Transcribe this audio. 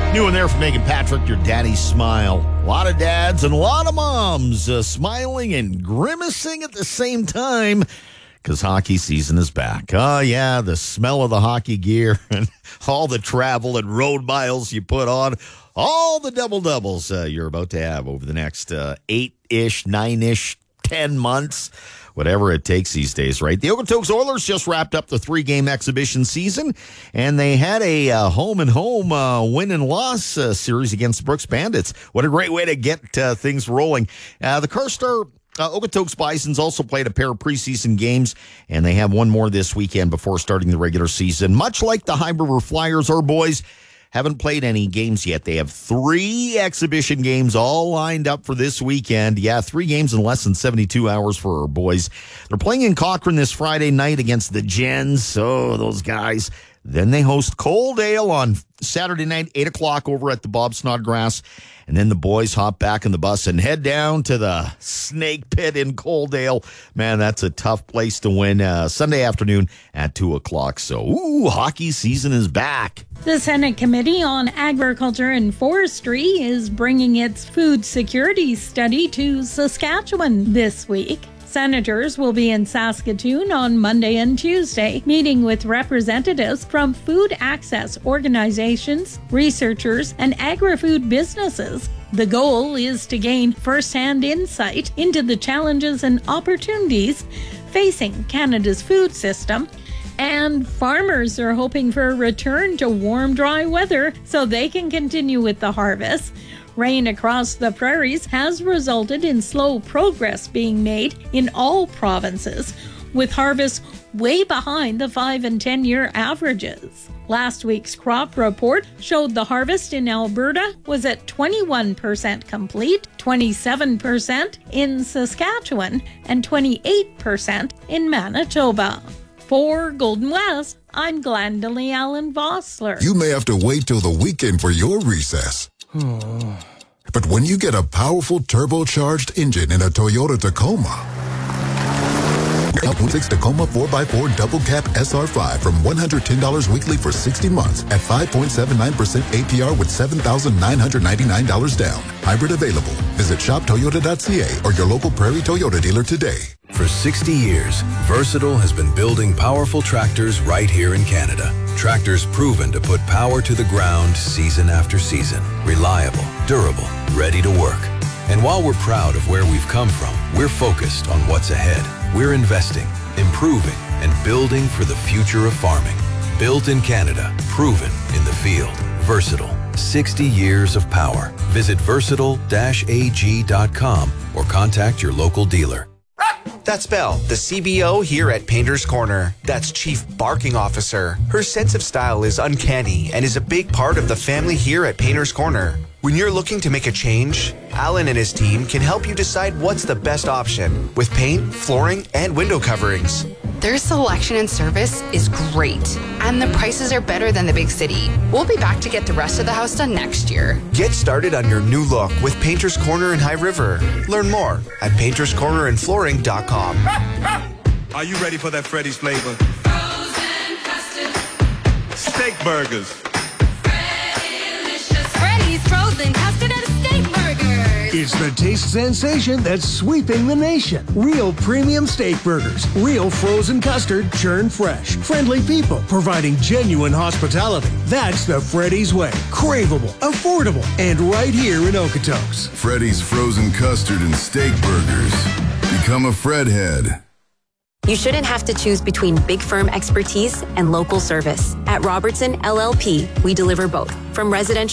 New one there from Megan Patrick, your daddy's smile. A lot of dads and a lot of moms smiling and grimacing at the same time because hockey season is back. Oh, yeah, the smell of the hockey gear and all the travel and road miles you put on, all the double-doubles you're about to have over the next 8-ish, 9-ish, 10 months. Whatever it takes these days, right? The Okotoks Oilers just wrapped up the 3-game exhibition season, and they had a home-and-home win and loss series against the Brooks Bandits. What a great way to get things rolling. The Carstar Okotoks Bisons also played a pair of preseason games, and they have one more this weekend before starting the regular season. Much like the High River Flyers, our boys haven't played any games yet. They have 3 exhibition games all lined up for this weekend. Yeah, 3 games in less than 72 hours for our boys. They're playing in Cochrane this Friday night against the Gens. Oh, those guys. Then they host Coaldale on Saturday night, 8 o'clock over at the Bob Snodgrass. And then the boys hop back in the bus and head down to the Snake Pit in Coaldale. Man, that's a tough place to win. Sunday afternoon at 2 o'clock. So, hockey season is back. The Senate Committee on Agriculture and Forestry is bringing its food security study to Saskatchewan this week. Senators will be in Saskatoon on Monday and Tuesday, meeting with representatives from food access organizations, researchers, and agri-food businesses. The goal is to gain first-hand insight into the challenges and opportunities facing Canada's food system. And farmers are hoping for a return to warm, dry weather so they can continue with the harvest. Rain across the prairies has resulted in slow progress being made in all provinces, with harvests way behind the 5 and 10-year averages. Last week's crop report showed the harvest in Alberta was at 21% complete, 27% in Saskatchewan, and 28% in Manitoba. For Golden West, I'm Glendalee Allen Vossler. You may have to wait till the weekend for your recess. But when you get a powerful turbocharged engine in a Toyota Tacoma, 6 Tacoma 4x4 double cab SR5 from $110 weekly for 60 months at 5.79% APR with $7,999 down. Hybrid available. Visit shoptoyota.ca or your local Prairie Toyota dealer today. For 60 years, Versatile has been building powerful tractors right here in Canada. Tractors proven to put power to the ground season after season. Reliable, durable, ready to work. And while we're proud of where we've come from, we're focused on what's ahead. We're investing, improving, and building for the future of farming. Built in Canada, proven in the field. Versatile, 60 years of power. Visit versatile-ag.com or contact your local dealer. That's Belle, the CBO here at Painter's Corner. That's Chief Barking Officer. Her sense of style is uncanny and is a big part of the family here at Painter's Corner. When you're looking to make a change, Alan and his team can help you decide what's the best option with paint, flooring, and window coverings. Their selection and service is great, and the prices are better than the big city. We'll be back to get the rest of the house done next year. Get started on your new look with Painter's Corner in High River. Learn more at painterscornerandflooring.com. Are you ready for that Freddy's flavor? Frozen custard. Steak burgers. Freddy's frozen custard and steak burgers. It's the taste sensation that's sweeping the nation. Real premium steak burgers. Real frozen custard, churned fresh. Friendly people providing genuine hospitality. That's the Freddy's way. Craveable, affordable, and right here in Okotoks. Freddy's frozen custard and steak burgers. Become a Fredhead. You shouldn't have to choose between big firm expertise and local service. At Robertson LLP, we deliver both. From residential